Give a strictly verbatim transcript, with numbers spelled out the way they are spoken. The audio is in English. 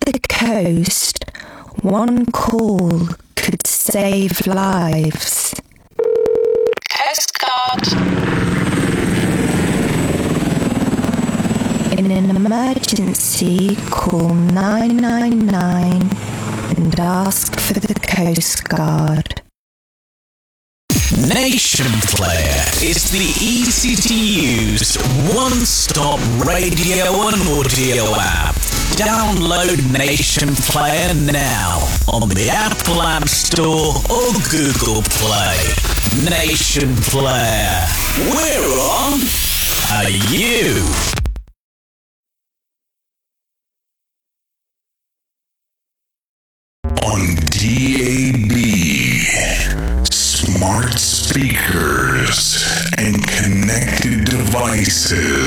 the coast, one call could save lives. Coast Guard. In an emergency, call nine nine nine and ask for the Coast Guard. Nation Player is the easy-to-use, one-stop radio and audio app. Download Nation Player now on the Apple App Store or Google Play. Nation Player. We're on. Are you? On D A B, smart speakers and connected devices.